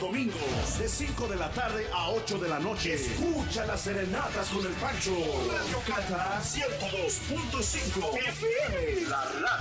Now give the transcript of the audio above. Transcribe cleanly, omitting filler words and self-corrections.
domingos, de 5 de la tarde a 8 de la noche. Escucha las serenatas con el Pancho. Radio Cata 102.5 FM. La radio